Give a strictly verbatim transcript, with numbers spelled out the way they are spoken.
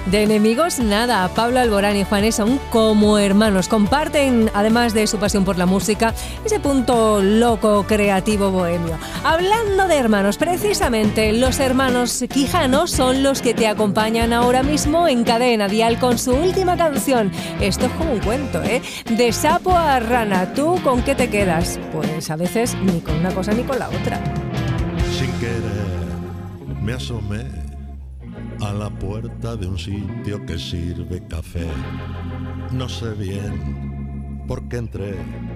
De enemigos nada, Pablo Alborán y Juanes son como hermanos, comparten, además de su pasión por la música, ese punto loco, creativo, bohemio. Hablando de hermanos, precisamente los hermanos Quijano son los que te acompañan ahora mismo en Cadena Dial con su última canción. Esto es como un cuento, ¿eh? De sapo a rana, ¿tú con qué te quedas? Pues a veces ni con una cosa ni con la otra. Sin querer me asomé a la puerta de un sitio que sirve café. No sé bien por qué entré,